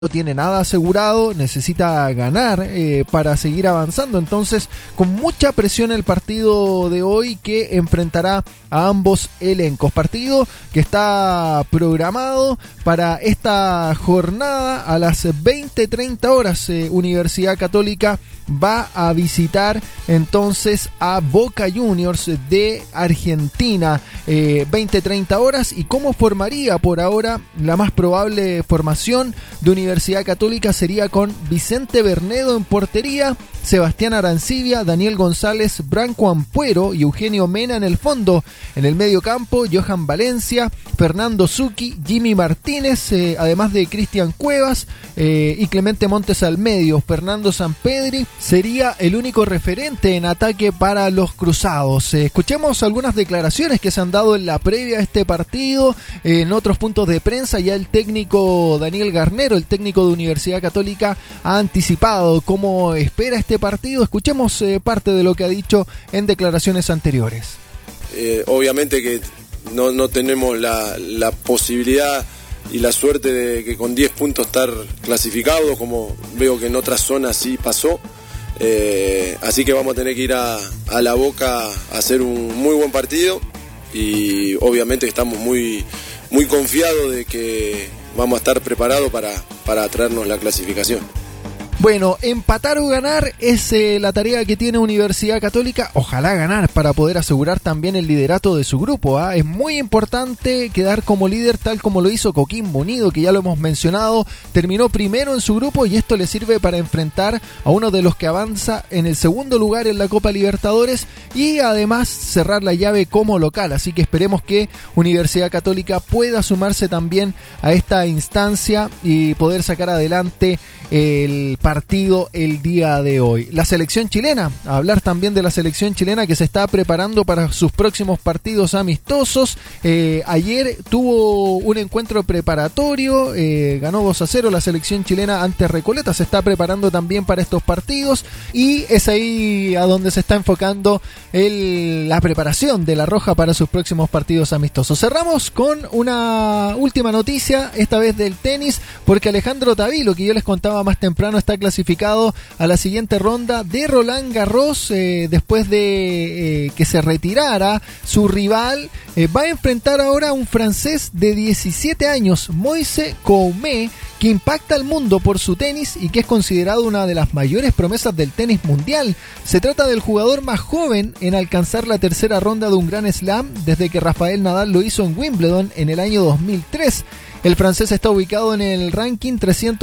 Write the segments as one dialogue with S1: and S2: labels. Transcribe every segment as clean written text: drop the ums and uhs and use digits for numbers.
S1: No tiene nada asegurado, necesita ganar para seguir avanzando. Entonces, con mucha presión el partido de hoy que enfrentará a ambos elencos. Partido que está programado para esta jornada a las 20:30 horas. Universidad Católica va a visitar entonces a Boca Juniors de Argentina. 20:30 horas. ¿Y cómo formaría por ahora la más probable formación de Universidad Católica? Sería con Vicente Bernedo en portería, Sebastián Arancibia, Daniel González, Branco Ampuero y Eugenio Mena en el fondo. En el medio campo, Johan Valencia, Fernando Zucchi, Jimmy Martínez, además de Cristian Cuevas y Clemente Montes al medio. Fernando Sampedri sería el único referente en ataque para los cruzados. Escuchemos algunas declaraciones que se han dado en la previa a este partido. En otros puntos de prensa ya el técnico Daniel Garnero, el técnico de Universidad Católica, ha anticipado cómo espera este partido. Escuchemos parte de lo que ha dicho en declaraciones anteriores.
S2: Obviamente que no tenemos la posibilidad y la suerte de que con 10 puntos estar clasificados, como veo que en otras zonas sí pasó. Así que vamos a tener que ir a La Boca a hacer un muy buen partido y obviamente estamos muy confiados de que vamos a estar preparados para traernos la clasificación.
S1: Bueno, empatar o ganar es la tarea que tiene Universidad Católica. Ojalá ganar para poder asegurar también el liderato de su grupo. Es muy importante quedar como líder tal como lo hizo Coquimbo Unido, que ya lo hemos mencionado. Terminó primero en su grupo y esto le sirve para enfrentar a uno de los que avanza en el segundo lugar en la Copa Libertadores y además cerrar la llave como local. Así que esperemos que Universidad Católica pueda sumarse también a esta instancia y poder sacar adelante el partido el día de hoy. La selección chilena, a hablar también de la selección chilena que se está preparando para sus próximos partidos amistosos. Ayer tuvo un encuentro preparatorio, ganó 2-0 la selección chilena ante Recoleta, se está preparando también para estos partidos y es ahí a donde se está enfocando la preparación de la Roja para sus próximos partidos amistosos. Cerramos con una última noticia, esta vez del tenis, porque Alejandro Tavilo, que yo les contaba más temprano, está clasificado a la siguiente ronda de Roland Garros después de que se retirara su rival. Va a enfrentar ahora a un francés de 17 años, Moise Koumé, que impacta al mundo por su tenis y que es considerado una de las mayores promesas del tenis mundial. Se trata del jugador más joven en alcanzar la tercera ronda de un Grand Slam desde que Rafael Nadal lo hizo en Wimbledon en el año 2003. El francés está ubicado en el ranking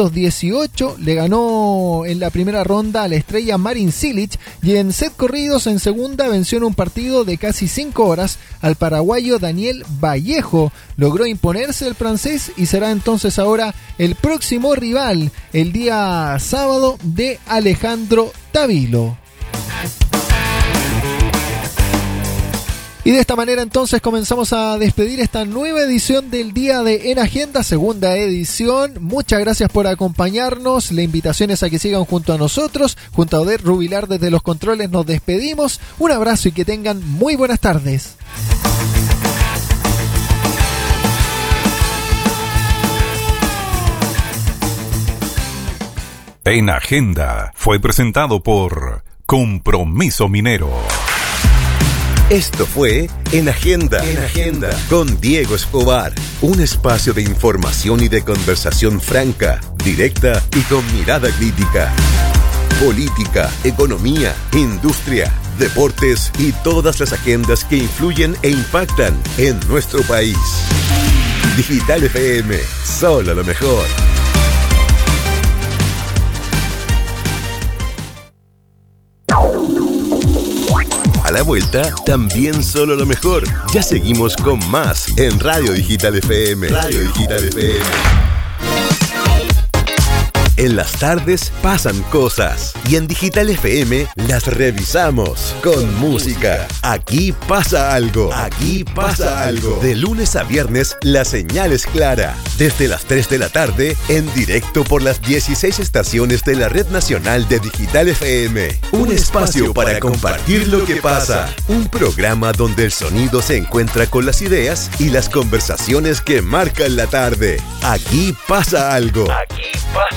S1: 318, le ganó en la primera ronda a la estrella Marin Cilic y en set corridos en segunda venció en un partido de casi 5 horas al paraguayo Daniel Vallejo. Logró imponerse el francés y será entonces ahora el próximo rival el día sábado de Alejandro Tavilo. Y de esta manera entonces comenzamos a despedir esta nueva edición del día de En Agenda, segunda edición. Muchas gracias por acompañarnos. La invitación es a que sigan junto a nosotros. Junto a Odette Rubilar desde los controles nos despedimos. Un abrazo y que tengan muy buenas tardes.
S3: En Agenda fue presentado por Compromiso Minero.
S4: Esto fue En Agenda, con Diego Escobar, un espacio de información y de conversación franca, directa y con mirada crítica. Política, economía, industria, deportes y todas las agendas que influyen e impactan en nuestro país. Digital FM, solo lo mejor. A la vuelta, también solo lo mejor. Ya seguimos con más en Radio Digital FM. Radio Digital FM. En las tardes pasan cosas y en Digital FM las revisamos con música. Aquí pasa algo. Aquí pasa algo. De lunes a viernes la señal es clara. Desde las 3 de la tarde en directo por las 16 estaciones de la Red Nacional de Digital FM. Un espacio para compartir lo que pasa. Un programa donde el sonido se encuentra con las ideas y las conversaciones que marcan la tarde. Aquí pasa algo. Aquí pasa